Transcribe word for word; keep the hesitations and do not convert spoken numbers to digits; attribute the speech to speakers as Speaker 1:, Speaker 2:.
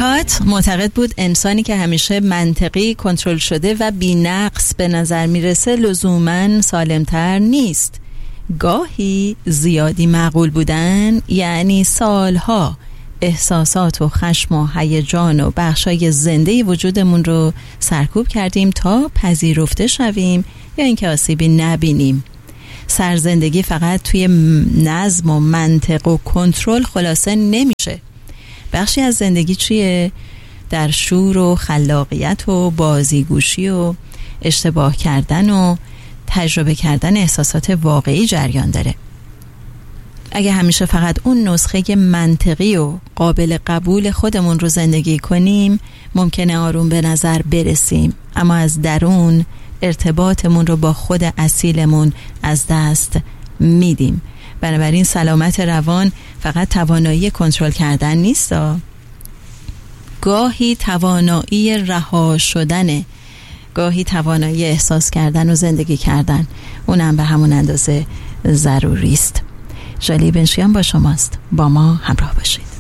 Speaker 1: کانت معتقد بود انسانی که همیشه منطقی، کنترل شده و بی‌نقص به نظر میرسه لزوماً سالمتر نیست. گاهی زیادی معقول بودن یعنی سالها احساسات و خشم و هیجان و بخشای زنده وجودمون رو سرکوب کردیم تا پذیرفته شویم یا اینکه آسیبی نبینیم. سرزندگی فقط توی نظم و منطق و کنترل خلاصه نمیشه. بخشی از زندگی چیه؟ در شور و خلاقیت و بازیگوشی و اشتباه کردن و تجربه کردن احساسات واقعی جریان داره. اگه همیشه فقط اون نسخه منطقی و قابل قبول خودمون رو زندگی کنیم ممکنه آروم به نظر برسیم، اما از درون ارتباطمون رو با خود اصیلمون از دست میدیم. بنابراین سلامت روان فقط توانایی کنترل کردن نیست، گاهی توانایی رها شدنه، گاهی توانایی احساس کردن و زندگی کردن، اونم به همون اندازه ضروری است. ژالی بنشیان با شماست، با ما همراه باشید.